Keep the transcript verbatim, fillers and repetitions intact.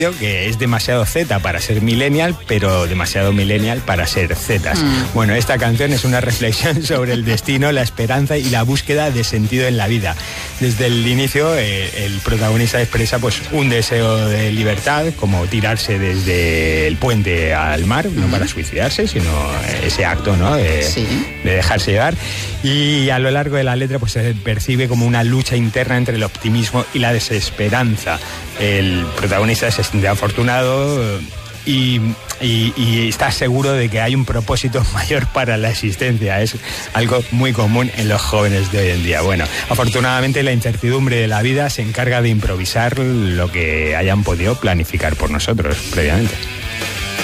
que es demasiado Z para ser millennial, pero demasiado millennial para ser Zetas. Mm. Bueno, esta canción es una reflexión sobre el destino, la esperanza y la búsqueda de sentido en la vida. Desde el inicio, eh, el protagonista expresa pues un deseo de libertad, como tirarse desde el puente al mar, mm. no para suicidarse, sino ese acto, ¿no? De, sí. de dejarse llevar. Y a lo largo de la letra pues se percibe como una lucha interna entre el optimismo y la desesperanza. El protagonista se siente afortunado y, y, y está seguro de que hay un propósito mayor para la existencia. Es algo muy común en los jóvenes de hoy en día. Bueno, afortunadamente la incertidumbre de la vida se encarga de improvisar lo que hayan podido planificar por nosotros previamente.